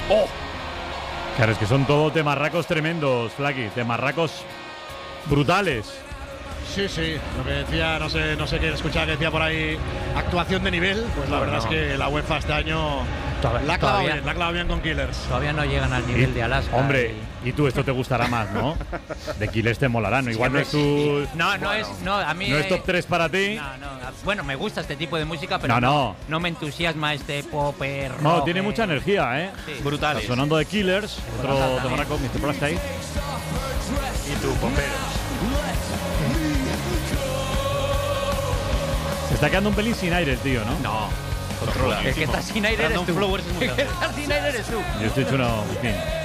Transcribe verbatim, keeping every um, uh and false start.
¡Oh! Claro, es que son todos temarracos tremendos, Flaky. Temarracos brutales. Sí, sí, lo que decía, no sé, no sé qué escuchaba que decía por ahí, actuación de nivel, pues la Bueno, verdad no. es que la UEFA este año Todavía- la ha clavado todavía- bien, la ha clavado bien con Killers. Todavía no llegan al nivel Y- de Alaska. Hombre, y tú esto te gustará más, ¿no? De Killers te molará, ¿no? Igual no es tu… No, no es. No, a mí. ¿No es top tres para ti? No, no. Bueno, me gusta este tipo de música, pero No, no. no me entusiasma este pop eh, rock. No, tiene eh. mucha energía, ¿eh? Sí. Brutales. Está sonando de Killers, otro También. temarraco, mister Plastic. Y tú, pomperos. Se está quedando un pelín sin aire el tío, ¿no? No. Controla. El que está sin aire eres Brandon tú. Flowers es muy El que grande. está sin aire eres tú. Yo estoy hecho uno… En fin.